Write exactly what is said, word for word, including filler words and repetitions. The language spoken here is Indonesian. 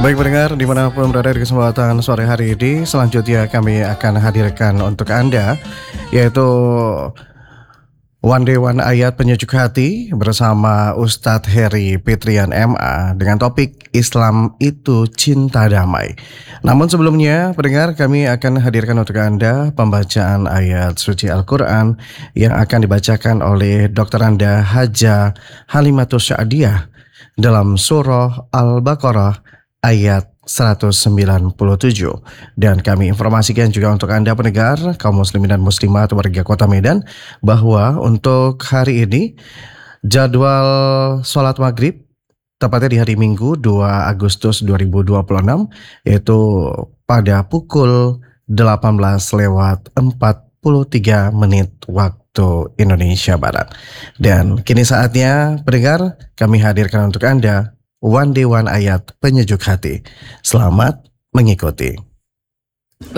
Baik pendengar, dimanapun berada di kesempatan sore hari ini, selanjutnya kami akan hadirkan untuk Anda, yaitu One Day One Ayat Penyejuk Hati bersama Ustadz Heri Fitrian M A dengan topik Islam itu Cinta Damai. Namun sebelumnya, pendengar, kami akan hadirkan untuk Anda pembacaan ayat suci Al-Quran yang akan dibacakan oleh Dokter Anda Haja Halimatus Sya'diyah dalam surah Al-Baqarah ayat seratus sembilan puluh tujuh. Dan kami informasikan juga untuk Anda pendengar, kaum muslimin dan muslimat warga Kota Medan, bahwa untuk hari ini jadwal sholat maghrib tepatnya di hari Minggu dua Agustus dua ribu dua puluh enam, yaitu pada pukul delapan belas lewat empat puluh tiga menit waktu Indonesia Barat. Dan kini saatnya pendengar, kami hadirkan untuk Anda One Day One Ayat Penyejuk Hati. Selamat mengikuti.